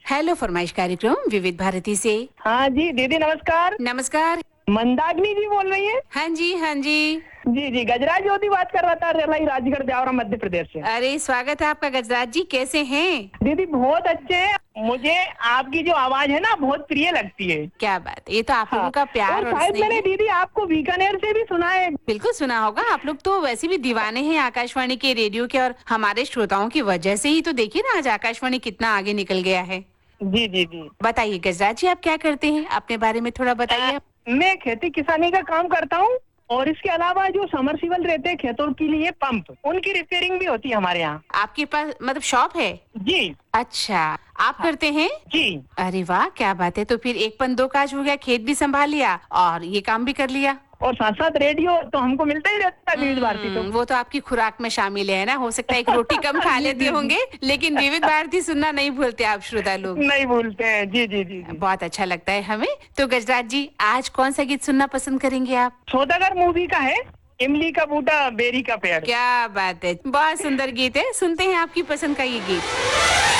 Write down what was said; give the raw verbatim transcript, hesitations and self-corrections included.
Hello फरमाइश कार्यक्रम विविध भारती से। हाँ जी दीदी नमस्कार। नमस्कार। मंदाकिनी जी बोल रही है? हाँ जी हाँ जी। जी जी गजराज ज्योति बात कर रहा था, रेलाई राजगढ़ ब्यावरा मध्य प्रदेश से। अरे स्वागत है आपका गजराज जी, कैसे हैं? दीदी बहुत अच्छे हैं। मुझे आपकी जो आवाज है ना बहुत प्रिय लगती है। क्या बात है, ये तो आप हाँ। लोगों का प्यार और और शायद स्नेह मैंने है। दीदी आपको बीकानेर से भी सुना है। बिल्कुल सुना होगा, आप लोग तो वैसे भी दीवाने हैं आकाशवाणी के, रेडियो के, और हमारे श्रोताओं की वजह से ही तो देखिए ना आज आकाशवाणी कितना आगे निकल गया है। जी जी जी। बताइए गजराज जी, आप क्या करते हैं, अपने बारे में थोड़ा आ, बताइए। मैं खेती किसानी का काम करता हूँ और इसके अलावा जो समरसीबल रहते हैं खेतों के लिए पंप, उनकी रिपेयरिंग भी होती है हमारे यहाँ। आपके पास मतलब शॉप है? जी। अच्छा, आप हाँ, करते हैं? जी। अरे वाह, क्या बात है। तो फिर एक पन दो काज हो गया, खेत भी संभाल लिया और ये काम भी कर लिया। और साथ साथ रेडियो तो हमको मिलता ही रहता है, विविध भारती तो। हम्म, वो तो आपकी खुराक में शामिल है ना। हो सकता है एक रोटी कम खा जी लेते जी जी। होंगे, लेकिन विविध भारती सुनना नहीं भूलते आप श्रोता लोग। नहीं भूलते हैं। जी जी जी जी। बहुत अच्छा लगता है हमें। तो गजराज जी, आज कौन सा गीत सुनना पसंद करेंगे आप? सौदागर मूवी का है, इमली का बूटा बेरी का पेड़। क्या बात है, बहुत सुंदर गीत है। सुनते हैं आपकी पसंद का ये गीत।